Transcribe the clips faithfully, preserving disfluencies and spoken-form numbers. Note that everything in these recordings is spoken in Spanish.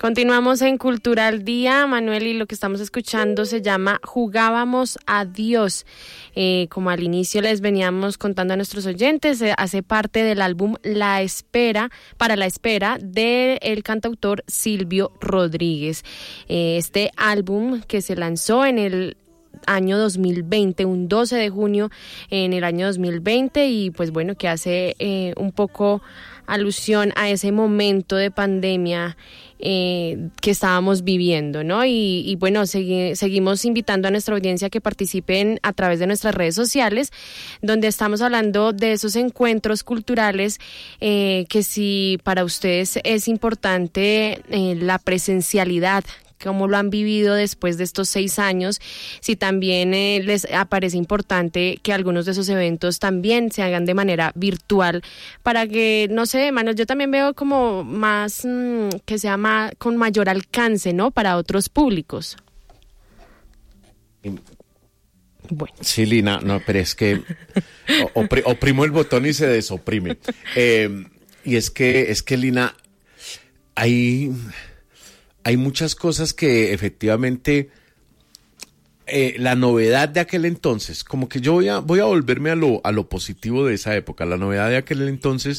Continuamos en Cultural Día, Manuel, y lo que estamos escuchando se llama Jugábamos a Dios. Eh, como al inicio les veníamos contando a nuestros oyentes, eh, hace parte del álbum La Espera, para la Espera, del cantautor Silvio Rodríguez. Eh, este álbum que se lanzó en el año dos mil veinte, un doce de junio en el año dos mil veinte, y pues bueno, que hace eh, un poco alusión a ese momento de pandemia eh, que estábamos viviendo, ¿no? Y, y bueno, segui- seguimos invitando a nuestra audiencia que participen a través de nuestras redes sociales, donde estamos hablando de esos encuentros culturales eh, que si para ustedes es importante eh, la presencialidad, cómo lo han vivido después de estos seis años, si también eh, les parece importante que algunos de esos eventos también se hagan de manera virtual, para que, no sé, Manuel, yo también veo como más, mmm, que sea más, con mayor alcance, ¿no?, para otros públicos. Bueno. Sí, Lina, no, pero es que opri- oprimo el botón y se desoprime. Eh, y es que, es que, Lina, hay... Hay muchas cosas que efectivamente eh, la novedad de aquel entonces, como que yo voy a, voy a volverme a lo, a lo positivo de esa época, la novedad de aquel entonces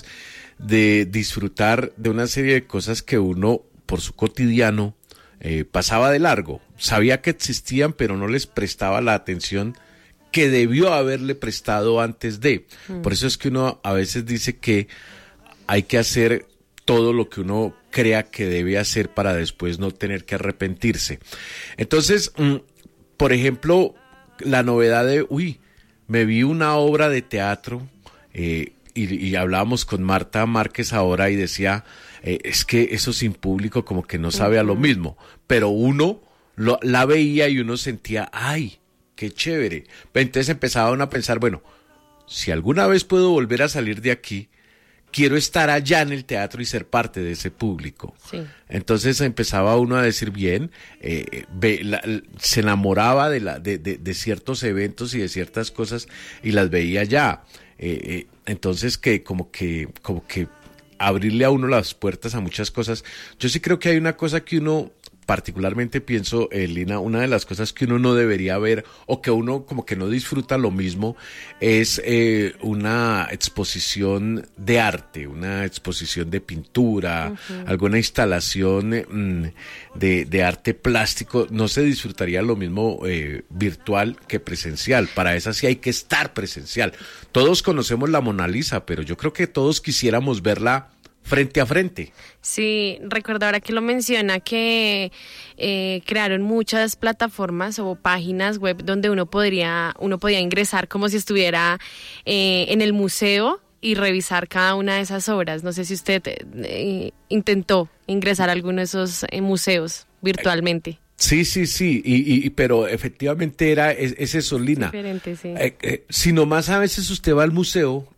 de disfrutar de una serie de cosas que uno por su cotidiano eh, pasaba de largo, sabía que existían pero no les prestaba la atención que debió haberle prestado antes de. Mm. Por eso es que uno a veces dice que hay que hacer todo lo que uno crea que debe hacer para después no tener que arrepentirse. Entonces, mmm, por ejemplo, la novedad de, uy, me vi una obra de teatro eh, y, y hablábamos con Marta Márquez ahora y decía, eh, es que eso sin público como que no sabe a lo mismo, pero uno lo, la veía y uno sentía, ay, qué chévere. Entonces empezaba uno a pensar, bueno, si alguna vez puedo volver a salir de aquí, quiero estar allá en el teatro y ser parte de ese público. Sí. Entonces empezaba uno a decir bien, eh, ve, la, se enamoraba de, la, de, de, de ciertos eventos y de ciertas cosas y las veía allá. Eh, eh, entonces que como que como que abrirle a uno las puertas a muchas cosas. Yo sí creo que hay una cosa que uno particularmente pienso, eh, Lina, una de las cosas que uno no debería ver o que uno como que no disfruta lo mismo es eh, una exposición de arte, una exposición de pintura, uh-huh. alguna instalación eh, de, de arte plástico. No se disfrutaría lo mismo eh, virtual que presencial. Para esa sí hay que estar presencial. Todos conocemos la Mona Lisa, pero yo creo que todos quisiéramos verla frente a frente. Sí, recuerdo ahora que lo menciona que eh, crearon muchas plataformas o páginas web donde uno podría, uno podía ingresar como si estuviera eh, en el museo y revisar cada una de esas obras. No sé si usted eh, intentó ingresar a alguno de esos eh, museos virtualmente. Sí, sí, sí, y, y pero efectivamente era es, es eso, Lina. Diferente, sí. Eh, eh, si nomás a veces usted va al museo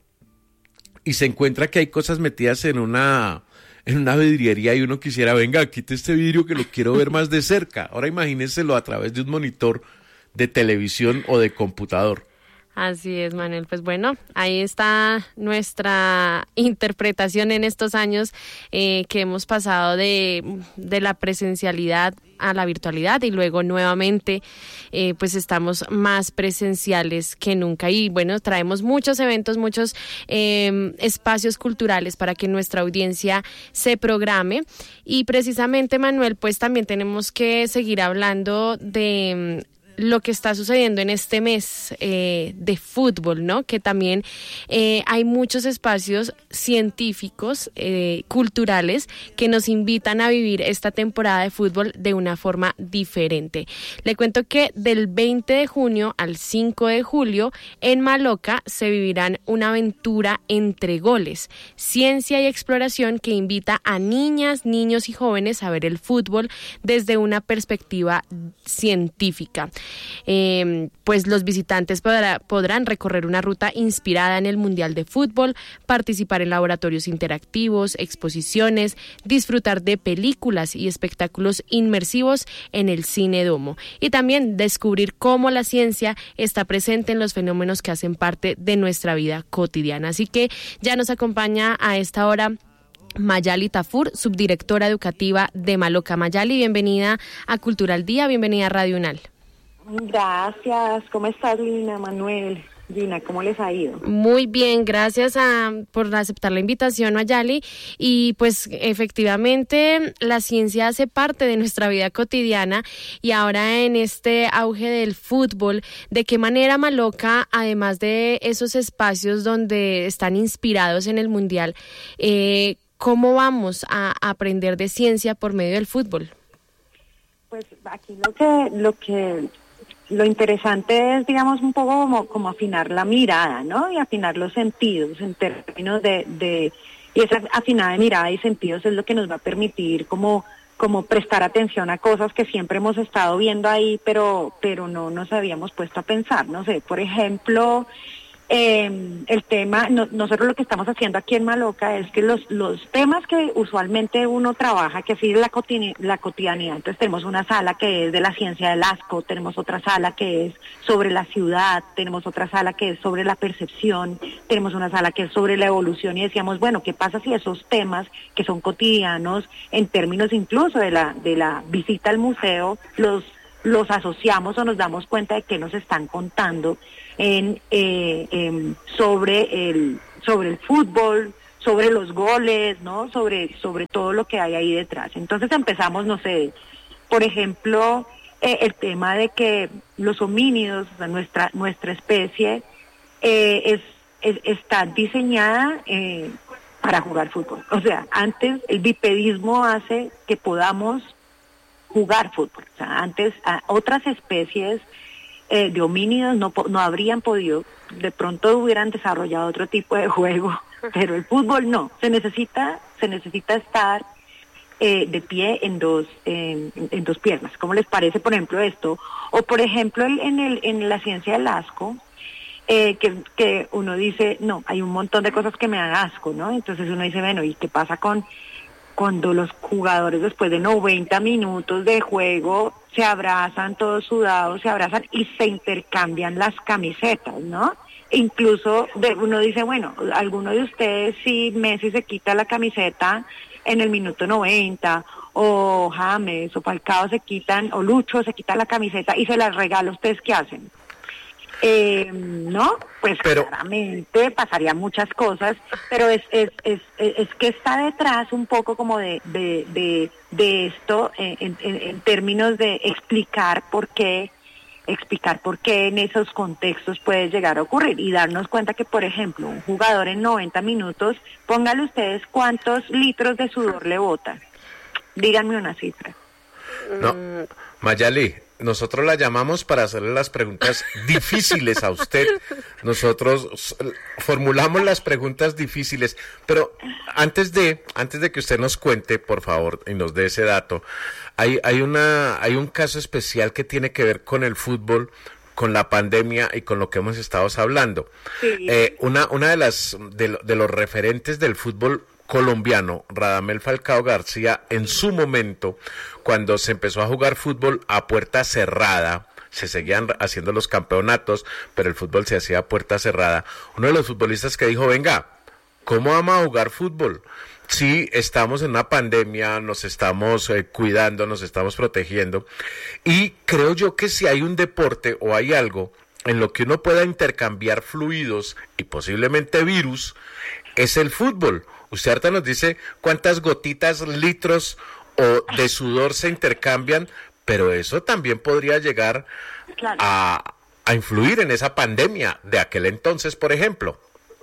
y se encuentra que hay cosas metidas en una en una vidriería y uno quisiera, venga, quite este vidrio que lo quiero ver más de cerca. Ahora imagínenselo a través de un monitor de televisión o de computador. Así es, Manuel. Pues bueno, ahí está nuestra interpretación en estos años eh, que hemos pasado de, de la presencialidad a la virtualidad y luego nuevamente eh, pues estamos más presenciales que nunca y bueno, traemos muchos eventos, muchos eh, espacios culturales para que nuestra audiencia se programe y precisamente, Manuel, pues también tenemos que seguir hablando de lo que está sucediendo en este mes eh, de fútbol, ¿no? Que también eh, hay muchos espacios científicos, eh, culturales, que nos invitan a vivir esta temporada de fútbol de una forma diferente. Le cuento que del veinte de junio al cinco de julio, en Maloca se vivirán una aventura entre goles, ciencia y exploración que invita a niñas, niños y jóvenes a ver el fútbol desde una perspectiva científica. Eh, pues los visitantes podrá, podrán recorrer una ruta inspirada en el Mundial de Fútbol, participar en laboratorios interactivos, exposiciones, disfrutar de películas y espectáculos inmersivos en el Cine Domo y también descubrir cómo la ciencia está presente en los fenómenos que hacen parte de nuestra vida cotidiana. Así que ya nos acompaña a esta hora Mayali Tafur, subdirectora educativa de Maloca. Mayali, bienvenida a Cultura al Día, bienvenida a Radio UNAL. Gracias, ¿cómo estás, Lina, Manuel? Gina, ¿cómo les ha ido? Muy bien, gracias a, por aceptar la invitación, Mayali. Y pues efectivamente la ciencia hace parte de nuestra vida cotidiana y ahora en este auge del fútbol, ¿de qué manera Maloca, además de esos espacios donde están inspirados en el Mundial, eh, cómo vamos a aprender de ciencia por medio del fútbol? Pues aquí lo que... lo que Lo interesante es, digamos, un poco como, como afinar la mirada, ¿no? Y afinar los sentidos en términos de, de... Y esa afinada de mirada y sentidos es lo que nos va a permitir como, como prestar atención a cosas que siempre hemos estado viendo ahí, pero, pero no nos habíamos puesto a pensar. No sé, por ejemplo, eh, el tema... No, nosotros lo que estamos haciendo aquí en Maloca es que los, los temas que usualmente uno trabaja, que sigue la, cotine, la cotidianidad, entonces tenemos una sala que es de la ciencia del asco, tenemos otra sala que es sobre la ciudad, tenemos otra sala que es sobre la percepción, tenemos una sala que es sobre la evolución, y decíamos, bueno, ¿qué pasa si esos temas que son cotidianos en términos incluso de la, de la visita al museo, los, los asociamos o nos damos cuenta de qué nos están contando en, eh, eh, sobre el sobre el fútbol, sobre los goles, ¿no? Sobre sobre todo lo que hay ahí detrás. Entonces empezamos, no sé, por ejemplo, eh, el tema de que los homínidos, o sea, nuestra nuestra especie eh, es, es está diseñada eh, para jugar fútbol. O sea, antes el bipedismo hace que podamos jugar fútbol. O sea, antes a otras especies Eh, de homínidos no, no habrían podido, de pronto hubieran desarrollado otro tipo de juego, pero el fútbol no, se necesita, se necesita estar eh, de pie en dos, eh, en dos piernas. ¿Cómo les parece, por ejemplo, esto? O por ejemplo en el, en la ciencia del asco, eh, que, que uno dice, no, hay un montón de cosas que me dan asco, ¿no? Entonces uno dice, bueno, ¿y qué pasa con cuando los jugadores después de noventa minutos de juego se abrazan todos sudados, se abrazan y se intercambian las camisetas, ¿no? Incluso de, uno dice, bueno, alguno de ustedes, si Messi se quita la camiseta en el minuto noventa, o James o Falcao se quitan, o Lucho se quita la camiseta y se las regala, ¿ustedes qué hacen? Eh, no, pues pero, claramente pasarían muchas cosas, pero es es, es es que está detrás un poco como de de de, de esto en, en, en términos de explicar por qué explicar por qué en esos contextos puede llegar a ocurrir y darnos cuenta que, por ejemplo, un jugador en noventa minutos, pónganle ustedes cuántos litros de sudor le botan. Díganme una cifra. No, Mayali, nosotros la llamamos para hacerle las preguntas difíciles a usted. Nosotros formulamos las preguntas difíciles, pero antes de antes de que usted nos cuente, por favor, y nos dé ese dato, hay hay una hay un caso especial que tiene que ver con el fútbol, con la pandemia y con lo que hemos estado hablando. Sí. Eh, una una de las de, de los referentes del fútbol colombiano, Radamel Falcao García, en su momento, cuando se empezó a jugar fútbol a puerta cerrada, se seguían haciendo los campeonatos, pero el fútbol se hacía a puerta cerrada, uno de los futbolistas que dijo, venga, ¿cómo vamos a jugar fútbol? Sí, estamos en una pandemia, nos estamos eh, cuidando, nos estamos protegiendo, y creo yo que si hay un deporte o hay algo en lo que uno pueda intercambiar fluidos y posiblemente virus, es el fútbol. Usted ahorita nos dice cuántas gotitas, litros o de sudor se intercambian, pero eso también podría llegar claro. a, a influir en esa pandemia de aquel entonces, por ejemplo.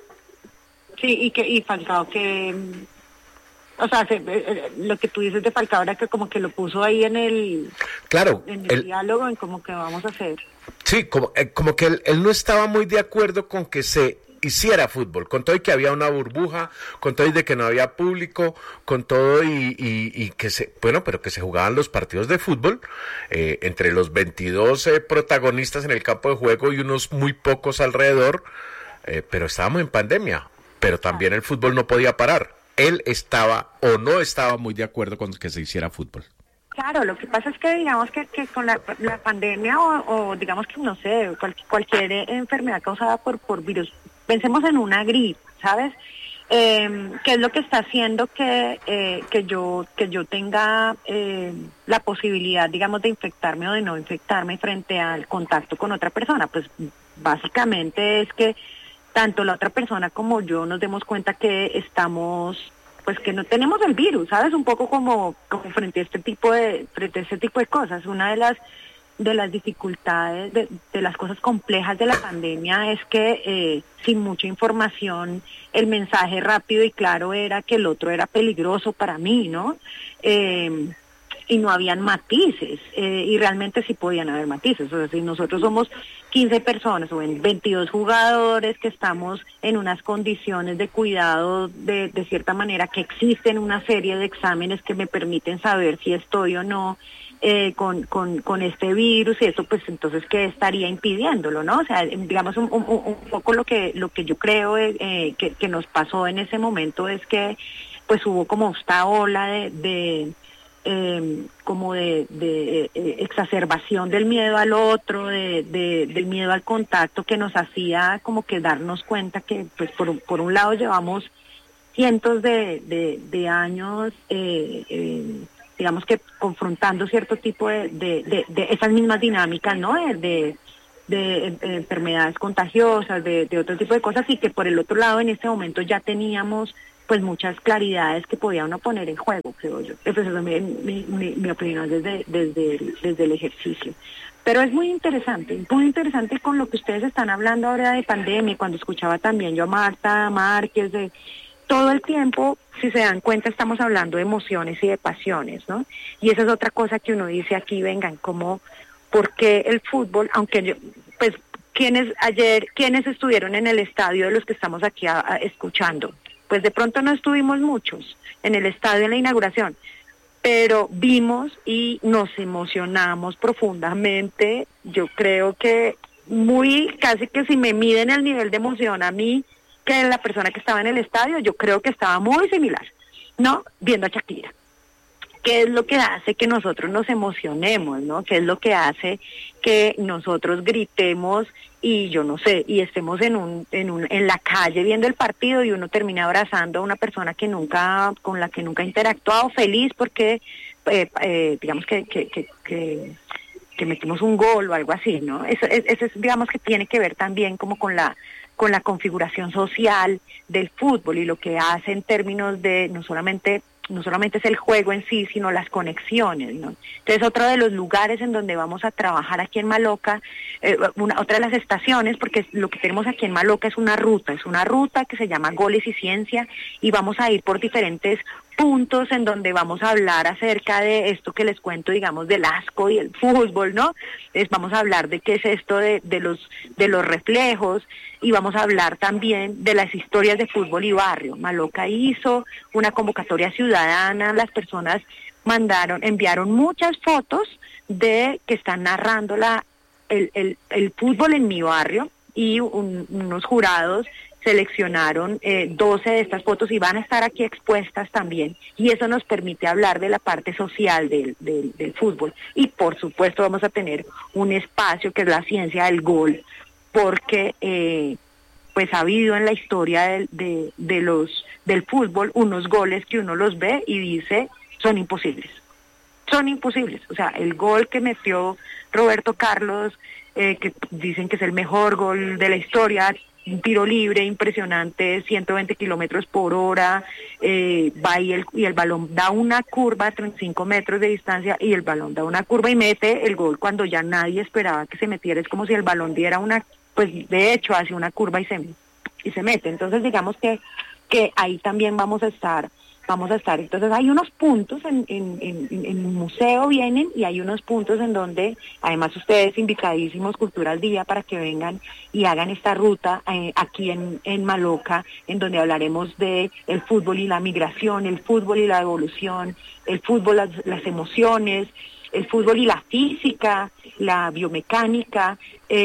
Sí, y que y Falcao que, o sea, se, eh, lo que tú dices de Falcao era que como que lo puso ahí en el, claro, en el, el diálogo, en como que vamos a hacer. Sí, como, eh, como que él, él no estaba muy de acuerdo con que se hiciera fútbol, con todo y que había una burbuja, con todo y de que no había público, con todo y, y, y que se, bueno, pero que se jugaban los partidos de fútbol, eh, entre los veintidós eh, protagonistas en el campo de juego y unos muy pocos alrededor, eh, pero estábamos en pandemia, pero también el fútbol no podía parar. Él estaba o no estaba muy de acuerdo con que se hiciera fútbol. Claro, lo que pasa es que digamos que, que con la, la pandemia o, o digamos que no sé, cual, cualquier enfermedad causada por, por virus, pensemos en una gripe, ¿sabes? Eh, ¿Qué es lo que está haciendo que eh, que yo que yo tenga eh, la posibilidad, digamos, de infectarme o de no infectarme frente al contacto con otra persona? Pues básicamente es que tanto la otra persona como yo nos demos cuenta que estamos, pues que no tenemos el virus, ¿sabes? Un poco como como frente a este tipo de frente a este tipo de cosas. Una de las de las dificultades, de, de las cosas complejas de la pandemia es que eh, sin mucha información el mensaje rápido y claro era que el otro era peligroso para mí, ¿no? Eh, y no habían matices, eh, y realmente sí podían haber matices. O sea, si nosotros somos quince personas o en veintidós jugadores que estamos en unas condiciones de cuidado de, de cierta manera, que existen una serie de exámenes que me permiten saber si estoy o no eh, con, con, con este virus y eso, pues entonces ¿qué estaría impidiéndolo, no? O sea, digamos un, un, un poco lo que lo que yo creo eh, que, que nos pasó en ese momento es que pues hubo como esta ola de, de Eh, como de, de eh, exacerbación del miedo al otro, de, de, del miedo al contacto, que nos hacía como que darnos cuenta que pues por, por un lado llevamos cientos de, de, de años eh, eh, digamos que confrontando cierto tipo de, de, de, de esas mismas dinámicas, ¿no? De, de, de, de enfermedades contagiosas, de, de otro tipo de cosas, y que por el otro lado en este momento ya teníamos pues muchas claridades que podía uno poner en juego, creo yo. Esa es mi, mi, mi, mi opinión desde, desde, el, desde el ejercicio. Pero es muy interesante, muy interesante con lo que ustedes están hablando ahora de pandemia, cuando escuchaba también yo a Marta Márquez, de todo el tiempo, si se dan cuenta, estamos hablando de emociones y de pasiones, ¿no? Y esa es otra cosa que uno dice aquí, vengan, como, ¿por qué el fútbol, aunque yo, pues, ¿quiénes ayer, quiénes estuvieron en el estadio de los que estamos aquí a, a, escuchando? Pues de pronto no estuvimos muchos en el estadio en la inauguración, pero vimos y nos emocionamos profundamente. Yo creo que muy, casi que si me miden el nivel de emoción a mí que la persona que estaba en el estadio, yo creo que estaba muy similar, ¿no? Viendo a Shakira. ¿Qué es lo que hace que nosotros nos emocionemos, ¿no? ¿Qué es lo que hace que nosotros gritemos y yo no sé, y estemos en un, en un, en la calle viendo el partido y uno termina abrazando a una persona que nunca, con la que nunca ha interactuado, feliz porque, eh, eh, digamos que, que, que, que, que metimos un gol o algo así, ¿no? Eso, eso es, digamos que tiene que ver también como con la, con la configuración social del fútbol y lo que hace en términos de no solamente no solamente es el juego en sí, sino las conexiones, ¿no? Entonces, otro de los lugares en donde vamos a trabajar aquí en Maloca, eh, una, otra de las estaciones, porque lo que tenemos aquí en Maloca es una ruta, es una ruta que se llama Goles y Ciencia, y vamos a ir por diferentes puntos en donde vamos a hablar acerca de esto que les cuento, digamos, del asco y el fútbol, ¿no? Es, vamos a hablar de qué es esto de, de los de los reflejos, y vamos a hablar también de las historias de fútbol y barrio. Maloca hizo una convocatoria ciudadana, las personas mandaron, enviaron muchas fotos de que están narrando la el, el, el fútbol en mi barrio, y un, unos jurados seleccionaron eh, doce de estas fotos y van a estar aquí expuestas también, y eso nos permite hablar de la parte social del, del, del fútbol. Y por supuesto vamos a tener un espacio que es la ciencia del gol, porque eh, pues ha habido en la historia de, de, de los del fútbol unos goles que uno los ve y dice son imposibles, son imposibles. O sea, el gol que metió Roberto Carlos, eh, que dicen que es el mejor gol de la historia, un tiro libre impresionante, ciento veinte kilómetros por hora, eh, va y el, y el balón da una curva a treinta y cinco metros de distancia, y el balón da una curva y mete el gol cuando ya nadie esperaba que se metiera. Es como si el balón diera una, pues de hecho hace una curva y se, y se mete. Entonces digamos que, que ahí también vamos a estar, vamos a estar. Entonces hay unos puntos en, en, en, en el museo vienen, y hay unos puntos en donde, además ustedes invitadísimos, Cultura al Día, para que vengan y hagan esta ruta eh, aquí en, en Maloca, en donde hablaremos de el fútbol y la migración, el fútbol y la evolución, el fútbol, las, las emociones, el fútbol y la física, la biomecánica,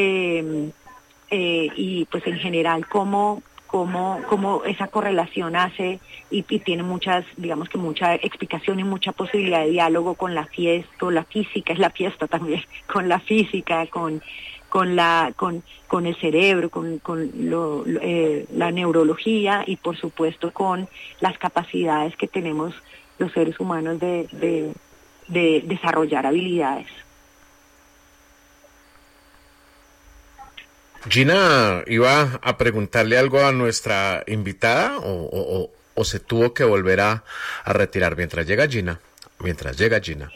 eh, eh, y pues en general cómo cómo cómo esa correlación hace y, y tiene muchas, digamos que mucha explicación y mucha posibilidad de diálogo con la fiesta, con la física, es la fiesta también, con la física, con con la con con el cerebro, con con lo, eh, la neurología y por supuesto con las capacidades que tenemos los seres humanos de de, de desarrollar habilidades. Gina, iba a preguntarle algo a nuestra invitada o, o, o se tuvo que volver a, a retirar mientras llega Gina. Mientras llega Gina.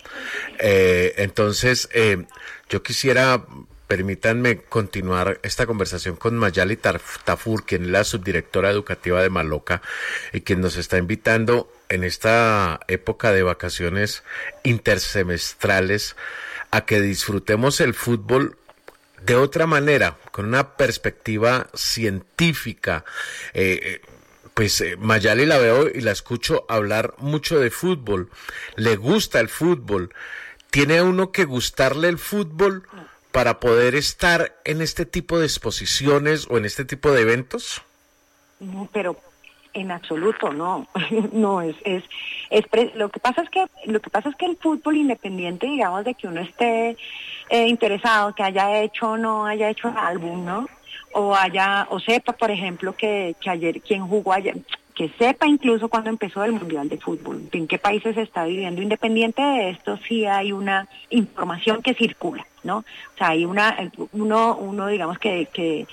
Eh, entonces, eh, yo quisiera, permítanme continuar esta conversación con Mayali Tafur, quien es la subdirectora educativa de Maloca y quien nos está invitando en esta época de vacaciones intersemestrales a que disfrutemos el fútbol de otra manera, con una perspectiva científica. Eh, pues eh, Mayali la veo y la escucho hablar mucho de fútbol. Le gusta el fútbol. ¿Tiene uno que gustarle el fútbol para poder estar en este tipo de exposiciones o en este tipo de eventos? No, pero en absoluto no. No es es es pre- lo que pasa es que lo que pasa es que el fútbol, independiente, digamos, de que uno esté eh, interesado, que haya hecho o no haya hecho el álbum, ¿no? O haya o sepa, por ejemplo, que que ayer quién jugó ayer, que sepa incluso cuando empezó el Mundial de Fútbol, en qué países se está viviendo. Independiente de esto, sí hay una información que circula, ¿no? O sea, hay una uno uno digamos que que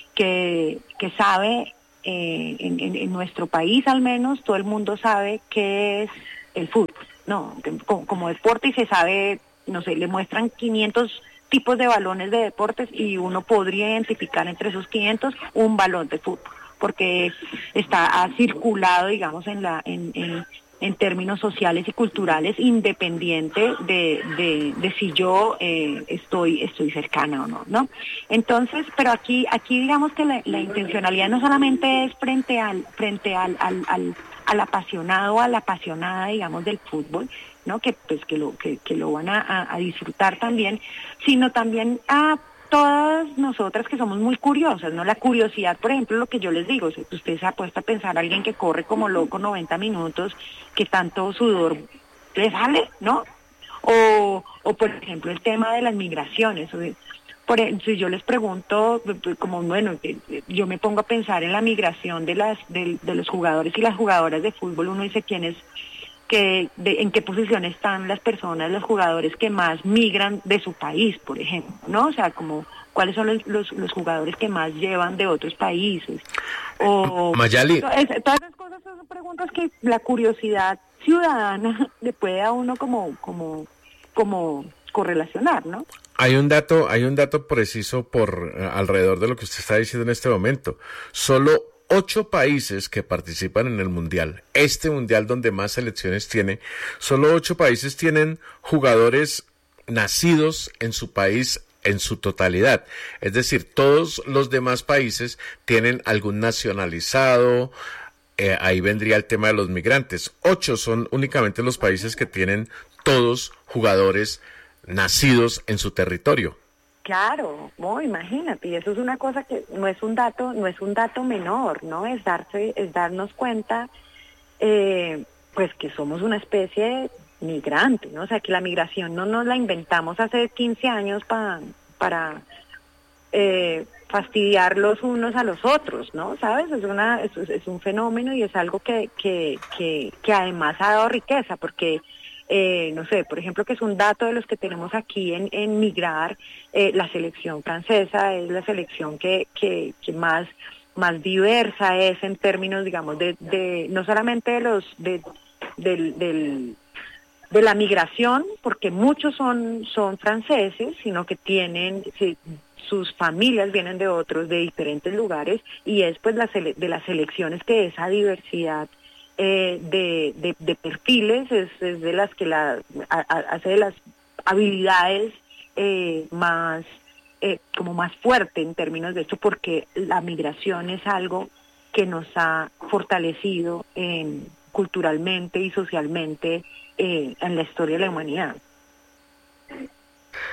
que, que sabe. Eh, en, en, en nuestro país al menos todo el mundo sabe qué es el fútbol, no, como, como deporte, y se sabe, no sé, le muestran quinientos tipos de balones de deportes y uno podría identificar entre esos quinientos un balón de fútbol, porque está ha circulado, digamos, en la en, en en términos sociales y culturales, independiente de, de, de si yo eh, estoy estoy cercana o no, ¿no? Entonces, pero aquí aquí digamos que la, la intencionalidad no solamente es frente al frente al al, al, al apasionado o a la apasionada, digamos, del fútbol, ¿no? Que pues que lo que, que lo van a, a, a disfrutar también, sino también a todas nosotras que somos muy curiosas, ¿no? La curiosidad, por ejemplo, lo que yo les digo, si usted se ha puesto a pensar a alguien que corre como loco noventa minutos, que tanto sudor le sale, ¿no? O, o por ejemplo, el tema de las migraciones. Por ejemplo, si yo les pregunto, como bueno, yo me pongo a pensar en la migración de las de, de los jugadores y las jugadoras de fútbol, uno dice quién es, que de, en qué posición están las personas, los jugadores que más migran de su país, por ejemplo, ¿no? O sea, como cuáles son los, los, los jugadores que más llevan de otros países. O Mayali. Todas esas cosas son preguntas que la curiosidad ciudadana le puede a uno como, como, como correlacionar, ¿no? Hay un dato, hay un dato preciso por uh, alrededor de lo que usted está diciendo en este momento. Solo ocho países que participan en el Mundial, este Mundial donde más selecciones tiene, solo ocho países tienen jugadores nacidos en su país en su totalidad. Es decir, todos los demás países tienen algún nacionalizado, eh, ahí vendría el tema de los migrantes. Ocho son únicamente los países que tienen todos jugadores nacidos en su territorio. Claro, no, imagínate, y eso es una cosa que no es un dato, no es un dato menor, ¿no? Es darse, es darnos cuenta, eh, pues que somos una especie migrante, ¿no? O sea, que la migración no nos la inventamos hace quince años pa, para eh, fastidiar los unos a los otros, ¿no? ¿Sabes? Es una, es, es un fenómeno y es algo que, que, que, que además ha dado riqueza, porque Eh, no sé, por ejemplo, que es un dato de los que tenemos aquí en, en migrar, eh, la selección francesa es la selección que, que, que más, más diversa es en términos, digamos, de, de no solamente de los de, del, del, de la migración, porque muchos son, son franceses, sino que tienen, sí, sus familias vienen de otros, de diferentes lugares, y es pues la sele- de las selecciones que esa diversidad Eh, de, de, de perfiles es, es de las que la a, a, hace de las habilidades eh, más eh, como más fuerte en términos de esto, porque la migración es algo que nos ha fortalecido en, culturalmente y socialmente eh, en la historia de la humanidad.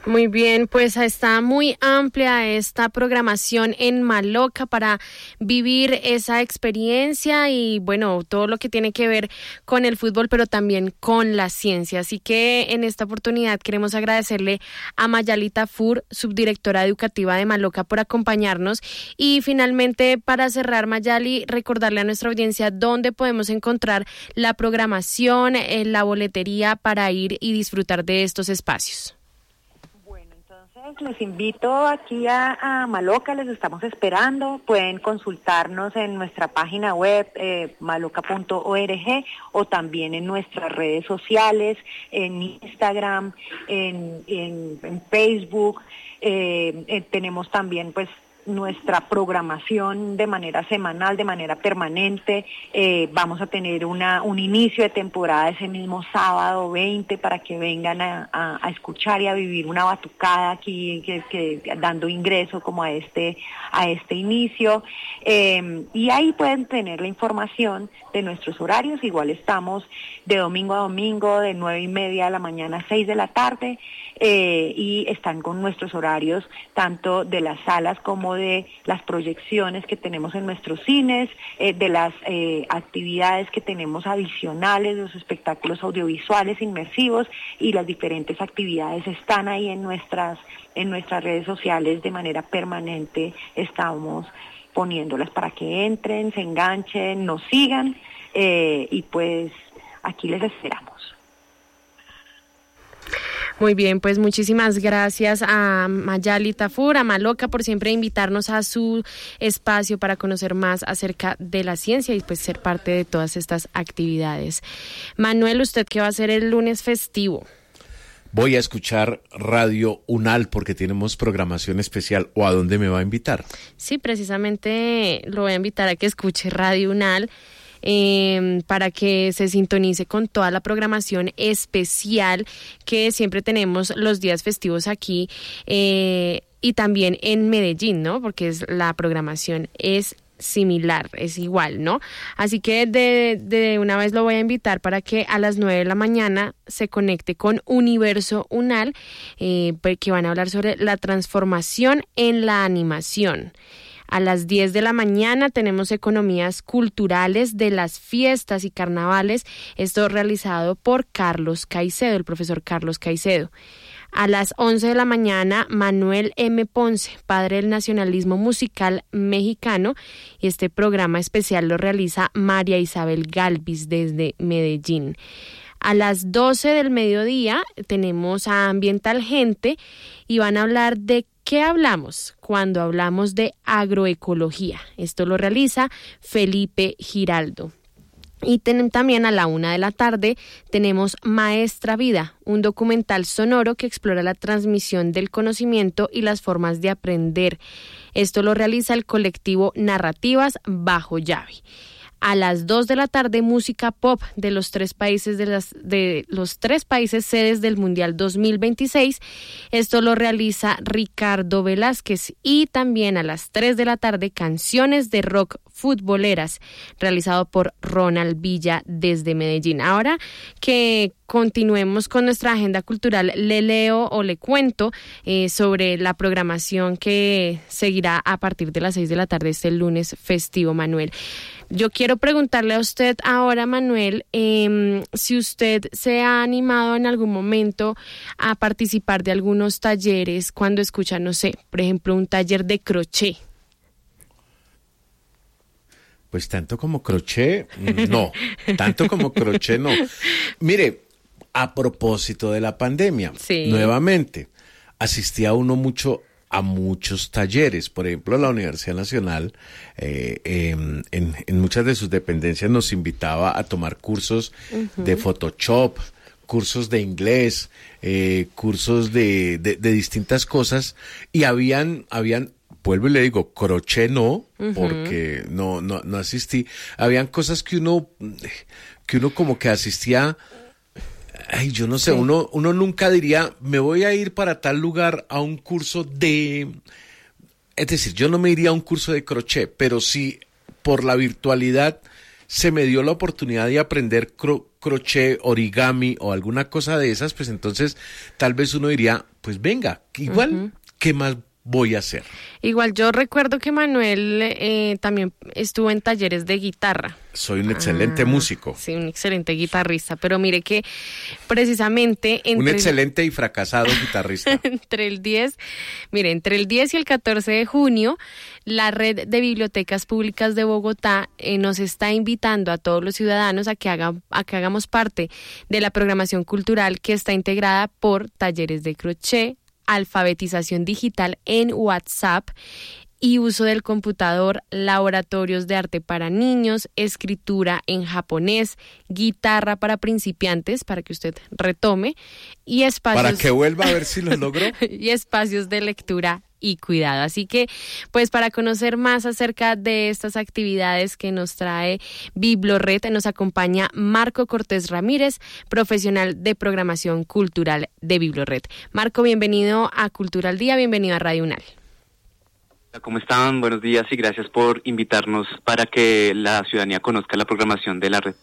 Muy bien, pues está muy amplia esta programación en Maloca para vivir esa experiencia y bueno, todo lo que tiene que ver con el fútbol, pero también con la ciencia. Así que en esta oportunidad queremos agradecerle a Mayali Tafur, subdirectora educativa de Maloca, por acompañarnos. Y finalmente, para cerrar, Mayali, recordarle a nuestra audiencia dónde podemos encontrar la programación, la boletería para ir y disfrutar de estos espacios. Les invito aquí a, a Maloca, les estamos esperando. Pueden consultarnos en nuestra página web eh, maloca punto org o también en nuestras redes sociales, en Instagram, en, en, en Facebook. Eh, eh, tenemos también pues nuestra programación de manera semanal, de manera permanente. Eh, vamos a tener una un inicio de temporada ese mismo sábado veinte para que vengan a, a, a escuchar y a vivir una batucada aquí, que, que dando ingreso como a este a este inicio. Eh, y ahí pueden tener la información de nuestros horarios. Igual estamos de domingo a domingo, de nueve y media de la mañana a seis de la tarde. Eh, y están con nuestros horarios tanto de las salas como de las proyecciones que tenemos en nuestros cines, eh, de las eh, actividades que tenemos adicionales, los espectáculos audiovisuales inmersivos y las diferentes actividades están ahí en nuestras en nuestras redes sociales de manera permanente. Estamos poniéndolas para que entren, se enganchen, nos sigan eh, y pues aquí les esperamos. Muy bien, pues muchísimas gracias a Mayali Tafur, a Maloca, por siempre invitarnos a su espacio para conocer más acerca de la ciencia y pues ser parte de todas estas actividades. Manuel, ¿usted qué va a hacer el lunes festivo? Voy a escuchar Radio UNAL porque tenemos programación especial. ¿O a dónde me va a invitar? Sí, precisamente lo voy a invitar a que escuche Radio UNAL. Eh, para que se sintonice con toda la programación especial que siempre tenemos los días festivos aquí eh, y también en Medellín, ¿no? Porque es, la programación es similar, es igual, ¿no? Así que de, de una vez lo voy a invitar para que a las nueve de la mañana se conecte con Universo UNAL, eh, que van a hablar sobre la transformación en la animación. A las diez de la mañana tenemos Economías Culturales de las Fiestas y Carnavales, esto realizado por Carlos Caicedo, el profesor Carlos Caicedo. A las once de la mañana, Manuel M. Ponce, padre del nacionalismo musical mexicano, y este programa especial lo realiza María Isabel Galvis desde Medellín. A las doce del mediodía tenemos a Ambiental Gente y van a hablar de ¿qué hablamos cuando hablamos de agroecología? Esto lo realiza Felipe Giraldo. Y ten, también a la una de la tarde tenemos Maestra Vida, un documental sonoro que explora la transmisión del conocimiento y las formas de aprender. Esto lo realiza el colectivo Narrativas Bajo Llave. A las dos de la tarde, música pop de los tres países de las de los tres países sedes del Mundial dos mil veintiséis. Esto lo realiza Ricardo Velázquez. Y también a las tres de la tarde, canciones de rock futboleras, realizado por Ronald Villa desde Medellín. Ahora que continuemos con nuestra agenda cultural, le leo o le cuento eh, sobre la programación que seguirá a partir de las seis de la tarde este lunes festivo, Manuel. Yo quiero preguntarle a usted ahora, Manuel, eh, si usted se ha animado en algún momento a participar de algunos talleres cuando escucha, no sé, por ejemplo, un taller de crochet. Pues tanto como crochet, no, tanto como crochet, no. Mire, a propósito de la pandemia, sí. Nuevamente, asistía uno mucho a muchos talleres. Por ejemplo, la Universidad Nacional, eh, eh, en, en muchas de sus dependencias nos invitaba a tomar cursos uh-huh. de Photoshop, cursos de inglés, eh, cursos de, de, de distintas cosas, y habían, habían vuelvo y le digo, crochet no, uh-huh. porque no, no, no asistí. Habían cosas que uno, que uno como que asistía, ay, yo no sé, sí. uno, uno nunca diría, me voy a ir para tal lugar a un curso de, es decir, yo no me iría a un curso de crochet, pero sí por la virtualidad se me dio la oportunidad de aprender cro- crochet, origami o alguna cosa de esas, pues entonces tal vez uno diría, pues venga, igual, uh-huh. ¿qué más voy a hacer? Igual yo recuerdo que Manuel eh, también estuvo en talleres de guitarra. Soy un excelente ah, músico. Sí, un excelente guitarrista, pero mire que precisamente... Entre un excelente y fracasado guitarrista. entre el diez, mire, entre el diez y el catorce de junio, la Red de Bibliotecas Públicas de Bogotá eh, nos está invitando a todos los ciudadanos a que, haga, a que hagamos parte de la programación cultural que está integrada por talleres de crochet, alfabetización digital en WhatsApp y uso del computador, laboratorios de arte para niños, escritura en japonés, guitarra para principiantes, para que usted retome, y espacios... Para que vuelva a ver si lo logró. y espacios de lectura y cuidado. Así que, pues para conocer más acerca de estas actividades que nos trae Biblored, nos acompaña Marco Cortés Ramírez, profesional de programación cultural de Biblored. Marco, bienvenido a Cultura al Día, bienvenido a Radio UNAL. ¿Cómo están? Buenos días y gracias por invitarnos para que la ciudadanía conozca la programación de la red.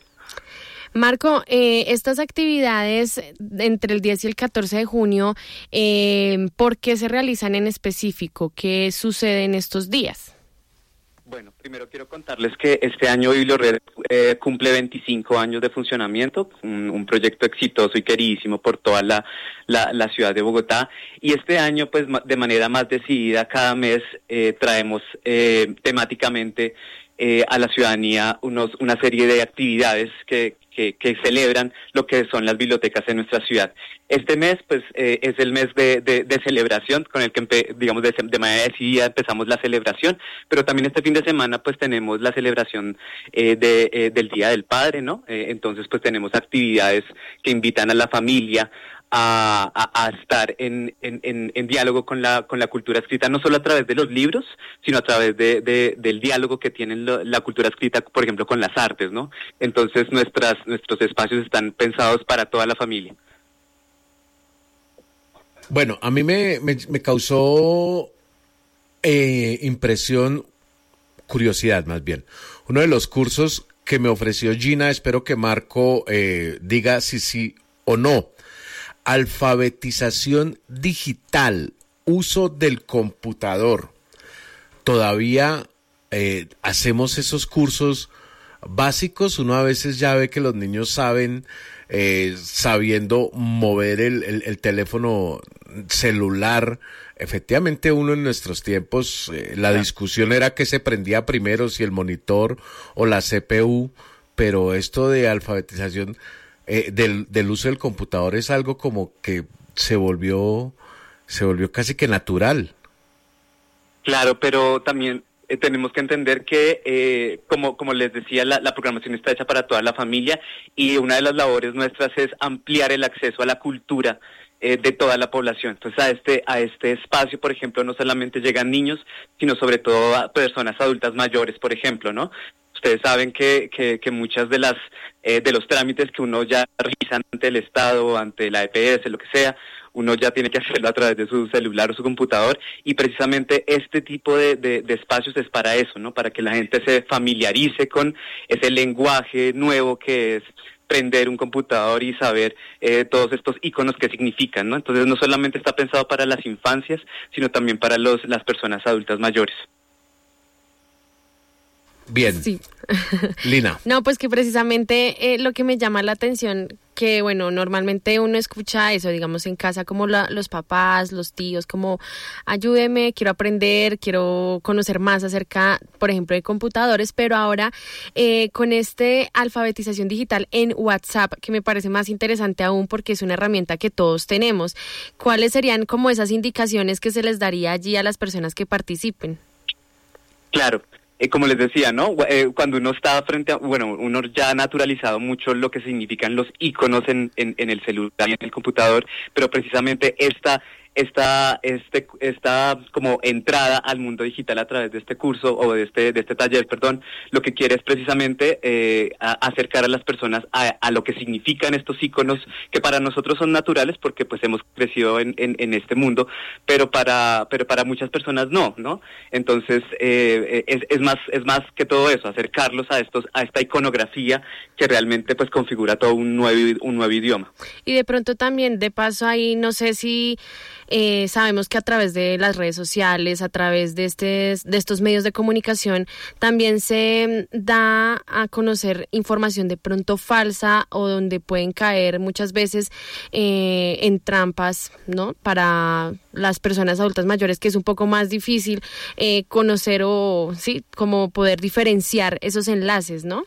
Marco, eh, estas actividades entre el diez y el catorce de junio, eh, ¿por qué se realizan en específico? ¿Qué sucede en estos días? Bueno, primero quiero contarles que este año Biblored eh, cumple veinticinco años de funcionamiento, un, un proyecto exitoso y queridísimo por toda la, la, la ciudad de Bogotá. Y este año, pues de manera más decidida, cada mes eh, traemos eh, temáticamente eh, a la ciudadanía unos, una serie de actividades que, que, que celebran lo que son las bibliotecas en nuestra ciudad. Este mes, pues, eh, es el mes de, de, de celebración, con el que, empe- digamos, de, de manera decidida empezamos la celebración, pero también este fin de semana, pues, tenemos la celebración eh, de, eh, del Día del Padre, ¿no? Eh, entonces, pues, tenemos actividades que invitan a la familia A, a, a estar en, en, en, en diálogo con la con la cultura escrita, no solo a través de los libros, sino a través de, de del diálogo que tiene lo, la cultura escrita, por ejemplo, con las artes, ¿no? Entonces nuestras nuestros espacios están pensados para toda la familia. Bueno, a mí me, me, me causó eh, impresión, curiosidad más bien. Uno de los cursos que me ofreció Gina, espero que Marco eh, diga si sí o no. Alfabetización digital, uso del computador. Todavía eh, hacemos esos cursos básicos. Uno a veces ya ve que los niños saben, eh, sabiendo mover el, el, el teléfono celular. Efectivamente, uno en nuestros tiempos, eh, la discusión era que se prendía primero, si el monitor o la C P U, pero esto de alfabetización Eh, del, del uso del computador es algo como que se volvió se volvió casi que natural. Claro, pero también eh, tenemos que entender que, eh, como como les decía, la, la programación está hecha para toda la familia y una de las labores nuestras es ampliar el acceso a la cultura eh, de toda la población. Entonces, a este a este espacio, por ejemplo, no solamente llegan niños, sino sobre todo a personas adultas mayores, por ejemplo, ¿no? Ustedes saben que, que, que muchas de las eh, de los trámites que uno ya realiza ante el Estado, ante la E P S, lo que sea, uno ya tiene que hacerlo a través de su celular o su computador, y precisamente este tipo de, de, de espacios es para eso, ¿no? Para que la gente se familiarice con ese lenguaje nuevo que es prender un computador y saber eh, todos estos iconos que significan, ¿no? Entonces no solamente está pensado para las infancias, sino también para los las personas adultas mayores. Bien. Sí. Lina. No, pues que precisamente eh, lo que me llama la atención, que bueno, normalmente uno escucha eso, digamos, en casa, como la, los papás, los tíos, como ayúdeme, quiero aprender, quiero conocer más acerca, por ejemplo, de computadores, pero ahora eh, con este alfabetización digital en WhatsApp, que me parece más interesante aún porque es una herramienta que todos tenemos, ¿cuáles serían como esas indicaciones que se les daría allí a las personas que participen? Claro. Eh, como les decía, ¿no? Eh, cuando uno está frente a, bueno, uno ya ha naturalizado mucho lo que significan los iconos en, en, en el celular y en el computador, pero precisamente esta esta, este, esta como entrada al mundo digital a través de este curso o de este, de este taller, perdón, lo que quiere es precisamente eh, a, acercar a las personas a, a lo que significan estos iconos que para nosotros son naturales porque pues hemos crecido en, en, en este mundo, pero para, pero para muchas personas no, ¿no? Entonces eh, es, es más, es más que todo eso, acercarlos a estos, a esta iconografía que realmente pues configura todo un nuevo, un nuevo idioma. Y de pronto también, de paso ahí, no sé si eh, sabemos que a través de las redes sociales, a través de, este, de estos medios de comunicación, también se da a conocer información de pronto falsa o donde pueden caer muchas veces eh, en trampas, ¿no? Para las personas adultas mayores, que es un poco más difícil eh, conocer o, sí, como poder diferenciar esos enlaces, ¿no?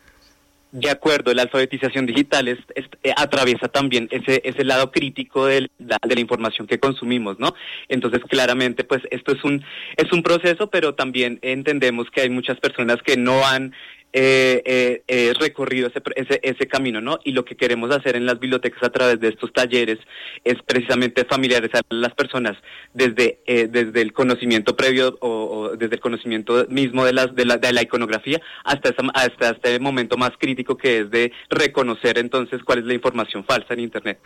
De acuerdo, la alfabetización digital es, es, eh, atraviesa también ese ese lado crítico de la, de la información que consumimos, ¿no? Entonces, claramente, pues esto es un es un proceso, pero también entendemos que hay muchas personas que no han eh, eh, eh, recorrido ese, ese ese camino, ¿no? Y lo que queremos hacer en las bibliotecas a través de estos talleres es precisamente familiarizar a las personas desde eh, desde el conocimiento previo o, o desde el conocimiento mismo de las de la de la iconografía hasta esa, hasta este momento más crítico que es de reconocer entonces cuál es la información falsa en Internet.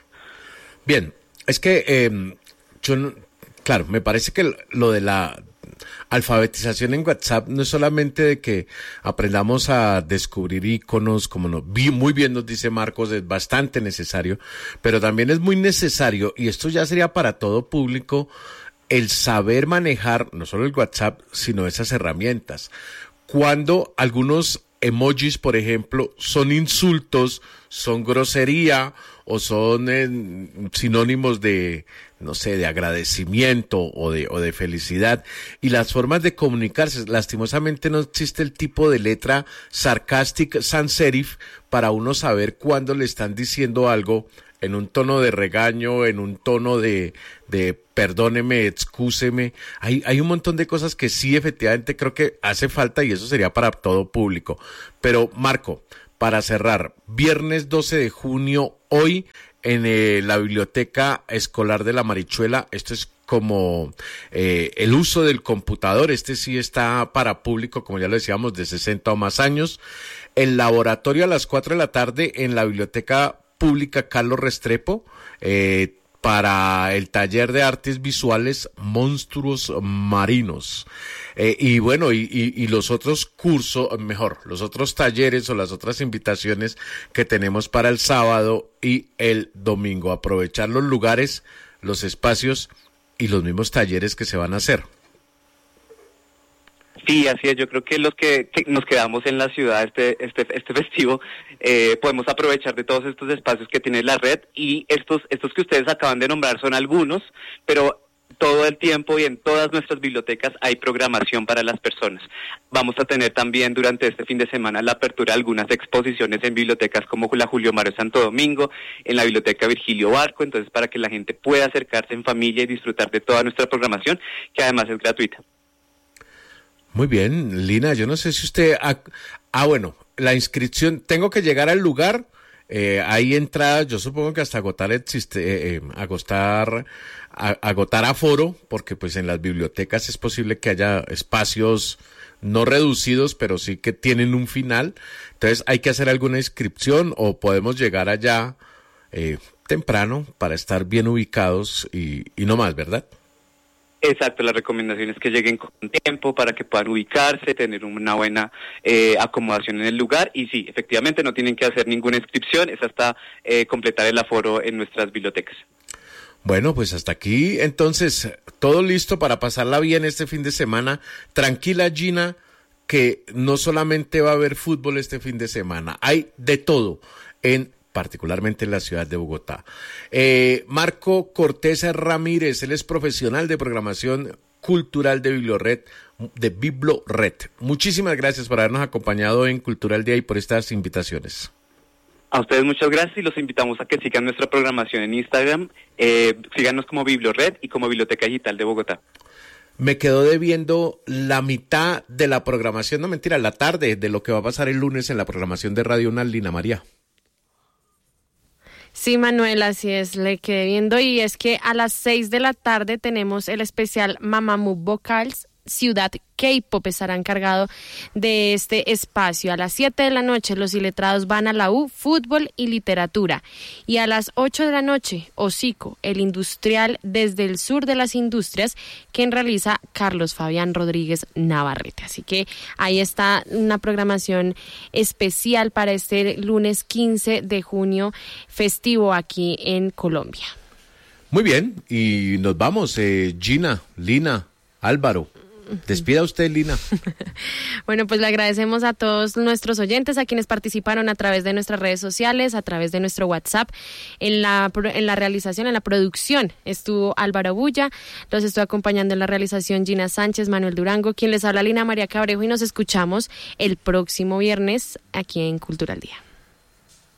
Bien, es que eh, yo no, claro, me parece que lo de la alfabetización en WhatsApp no es solamente de que aprendamos a descubrir iconos, como no, muy bien nos dice Marcos, es bastante necesario, pero también es muy necesario, y esto ya sería para todo público, el saber manejar no solo el WhatsApp, sino esas herramientas. Cuando algunos emojis, por ejemplo, son insultos, son grosería o son eh, sinónimos de, no sé, de agradecimiento o de, o de felicidad. Y las formas de comunicarse, lastimosamente no existe el tipo de letra sarcástica sans serif para uno saber cuándo le están diciendo algo en un tono de regaño, en un tono de, de perdóneme, excúseme. Hay, hay un montón de cosas que sí efectivamente creo que hace falta y eso sería para todo público. Pero Marco, para cerrar, viernes doce de junio, hoy en eh, la Biblioteca Escolar de la Marichuela, esto es como eh, el uso del computador, este sí está para público, como ya lo decíamos, de sesenta o más años. El laboratorio a las cuatro de la tarde en la Biblioteca Pública Carlos Restrepo, eh, para el taller de artes visuales Monstruos Marinos. Eh, y bueno, y, y, y los otros cursos, mejor, los otros talleres o las otras invitaciones que tenemos para el sábado y el domingo. Aprovechar los lugares, los espacios y los mismos talleres que se van a hacer. Sí, así es. Yo creo que los que, que nos quedamos en la ciudad este este este festivo eh, podemos aprovechar de todos estos espacios que tiene la red y estos estos que ustedes acaban de nombrar son algunos, pero todo el tiempo y en todas nuestras bibliotecas hay programación para las personas. Vamos a tener también durante este fin de semana la apertura de algunas exposiciones en bibliotecas como la Julio Mario Santo Domingo, en la Biblioteca Virgilio Barco, entonces para que la gente pueda acercarse en familia y disfrutar de toda nuestra programación, que además es gratuita. Muy bien, Lina, yo no sé si usted... Ha, ah, bueno, la inscripción, tengo que llegar al lugar, eh, hay entradas, yo supongo que hasta agotar existe, eh, eh, agotar, a, agotar aforo, porque pues en las bibliotecas es posible que haya espacios no reducidos, pero sí que tienen un final, entonces hay que hacer alguna inscripción o podemos llegar allá eh, temprano para estar bien ubicados y, y no más, ¿verdad? Exacto, la recomendación es que lleguen con tiempo para que puedan ubicarse, tener una buena eh, acomodación en el lugar y sí, efectivamente no tienen que hacer ninguna inscripción, es hasta eh, completar el aforo en nuestras bibliotecas. Bueno, pues hasta aquí, entonces, todo listo para pasarla bien este fin de semana. Tranquila, Gina, que no solamente va a haber fútbol este fin de semana, hay de todo en particularmente en la ciudad de Bogotá. Eh, Marco Cortés Ramírez, él es profesional de programación cultural de Biblored, de Biblored. Muchísimas gracias por habernos acompañado en Cultural Día y por estas invitaciones. A ustedes muchas gracias y los invitamos a que sigan nuestra programación en Instagram, eh, síganos como Biblored y como Biblioteca Digital de Bogotá. Me quedó debiendo la mitad de la programación, no mentira, la tarde de lo que va a pasar el lunes en la programación de Radio UNAL, Lina María. Sí, Manuel, así es, le quedé viendo. Y es que a las seis de la tarde tenemos el especial Mamamoo Vocals Ciudad K-Pop, estará encargado de este espacio. A las siete de la noche los iletrados van a la U, fútbol y literatura. Y a las ocho de la noche, Hocico, el industrial desde el sur de las industrias, quien realiza Carlos Fabián Rodríguez Navarrete. Así que ahí está una programación especial para este lunes quince de junio, festivo aquí en Colombia. Muy bien, y nos vamos, eh, Gina, Lina, Álvaro. Despida usted, Lina. Bueno, pues le agradecemos a todos nuestros oyentes, a quienes participaron a través de nuestras redes sociales, a través de nuestro WhatsApp. En la, en la realización, en la producción, estuvo Álvaro Bulla. Los estoy acompañando en la realización Gina Sánchez, Manuel Durango, quien les habla Lina María Cabrejo, y nos escuchamos el próximo viernes aquí en Cultura al Día.